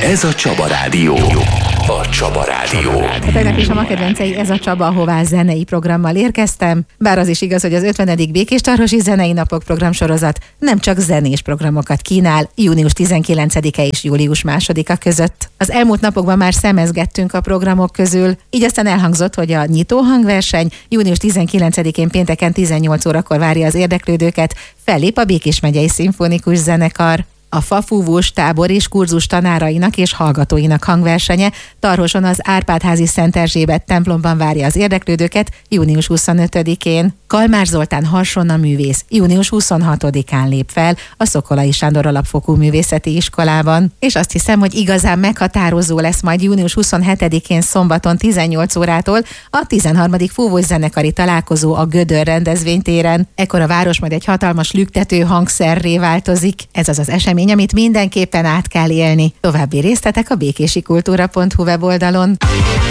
Ez a Csaba Rádió. A Csaba Rádió. Tegnap is a Ma kedvencei Ez a Csaba, ahová zenei programmal érkeztem. Bár az is igaz, hogy az 50. Békéstarhosi Zenei Napok programsorozat nem csak zenés programokat kínál június 19-e és július 2-a között. Az elmúlt napokban már szemezgettünk a programok közül, így aztán elhangzott, hogy a nyitó hangverseny június 19-én pénteken 18 órakor várja az érdeklődőket, fellép a Békés megyei szimfonikus zenekar. A fafúvós tábor és kurzus tanárainak és hallgatóinak hangversenye Tarhoson az Árpád-házi Szent Erzsébet templomban várja az érdeklődőket június 25-én. Kalmár Zoltán harsonna művész június 26-án lép fel a Szokolai Sándor Alapfokú Művészeti Iskolában. És azt hiszem, hogy igazán meghatározó lesz majd június 27-én szombaton 18 órától a 13. fúvós zenekari találkozó a Gödör rendezvénytéren. Ekkor a város majd egy hatalmas lüktető hangszerré változik. Ez az esemény, amit mindenképpen át kell élni. További részletek a békésikultúra.hu weboldalon.